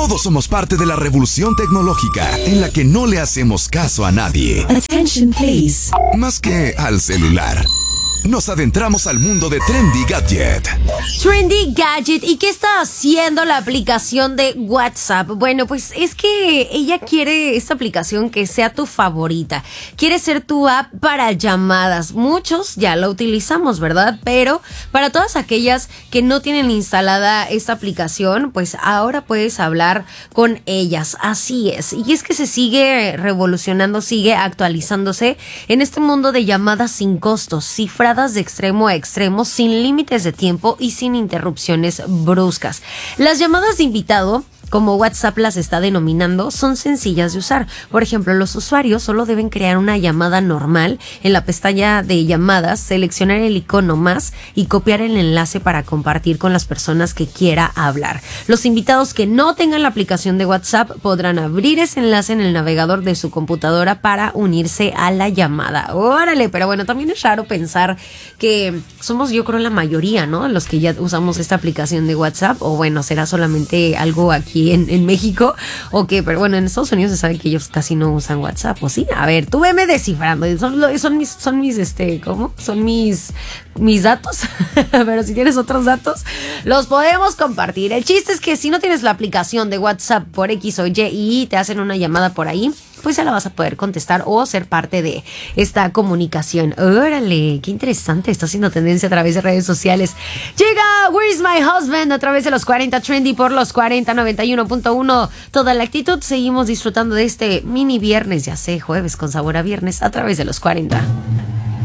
Todos somos parte de la revolución tecnológica en la que no le hacemos caso a nadie. Attention, please. Más que al celular. Nos adentramos al mundo de Trendy Gadget. Trendy Gadget. ¿Y qué está haciendo la aplicación de WhatsApp? Bueno, pues es que ella quiere esta aplicación que sea tu favorita. Quiere ser tu app para llamadas. Muchos ya la utilizamos, ¿verdad? Pero para todas aquellas que no tienen instalada esta aplicación, pues ahora puedes hablar con ellas. Así es. Y es que se sigue revolucionando, sigue actualizándose en este mundo de llamadas sin costos, cifradas de extremo a extremo, sin límites de tiempo y sin interrupciones bruscas. Las llamadas de invitado, como WhatsApp las está denominando, son sencillas de usar. Por ejemplo, los usuarios solo deben crear una llamada normal en la pestaña de llamadas, seleccionar el icono más y copiar el enlace para compartir con las personas que quiera hablar. Los invitados que no tengan la aplicación de WhatsApp podrán abrir ese enlace en el navegador de su computadora para unirse a la llamada. ¡Órale! Pero bueno, también es raro pensar que somos, yo creo, la mayoría, ¿no? Los que ya usamos esta aplicación de WhatsApp, o bueno, será solamente algo aquí en México, o que, pero bueno, en Estados Unidos se sabe que ellos casi no usan WhatsApp, ¿o sí? A ver, tú veme descifrando, son mis ¿cómo? Son mis datos, pero si tienes otros datos, los podemos compartir. El chiste es que si no tienes la aplicación de WhatsApp por X o Y y te hacen una llamada por ahí, pues ya la vas a poder contestar o ser parte de esta comunicación. ¡Órale! ¡Qué interesante! Está haciendo tendencia a través de redes sociales. Llega Where's My Husband a través de los 40 Trendy por los 4091.1. Toda la actitud. Seguimos disfrutando de este mini viernes, ya sé, jueves con sabor a viernes a través de los 40.